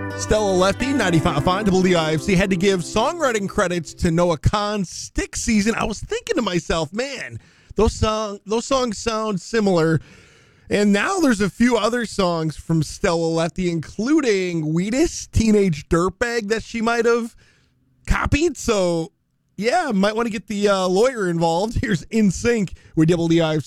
Stella Lefty, 95.5 WDIFC, had to give songwriting credits to Noah Kahan's Stick Season. I was thinking to myself, man, those songs sound similar. And now there's a few other songs from Stella Lefty, including Wheatus, Teenage Dirtbag, that she might have copied. So, yeah, might want to get the lawyer involved. Here's In Sync with WDIFC.